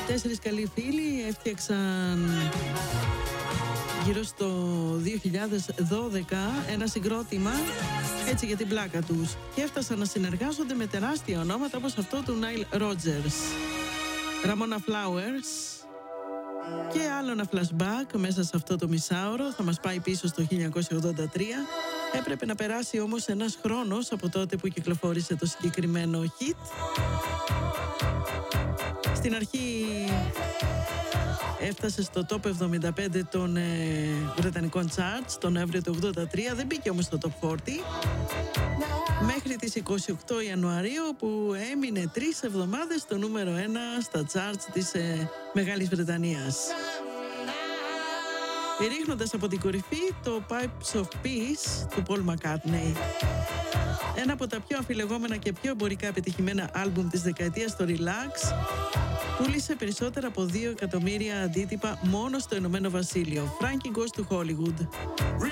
Τέσσερις καλοί φίλοι έφτιαξαν γύρω στο 2012 ένα συγκρότημα έτσι για την πλάκα τους και έφτασαν να συνεργάζονται με τεράστια ονόματα όπως αυτό του Nile Rodgers, Ramona Flowers. Και άλλο ένα flashback μέσα σε αυτό το μισάωρο θα μας πάει πίσω στο 1983. Έπρεπε να περάσει όμως ένας χρόνος από τότε που κυκλοφόρησε το συγκεκριμένο hit. Στην αρχή έφτασε στο top 75 των βρετανικών charts τον Νοέμβριο του 1983. Δεν μπήκε όμως στο top 40 μέχρι τις 28 Ιανουαρίου που έμεινε 3 εβδομάδες στο νούμερο 1 στα charts της Μεγάλης Βρετανίας. Ρίχνοντας από την κορυφή το Pipes of Peace του Paul McCartney. Ένα από τα πιο αμφιλεγόμενα και πιο εμπορικά επιτυχημένα άλμπουμ της δεκαετίας, το Relax, πούλησε περισσότερα από 2 εκατομμύρια αντίτυπα μόνο στο Ηνωμένο Βασίλειο. Frankie Goes to Hollywood.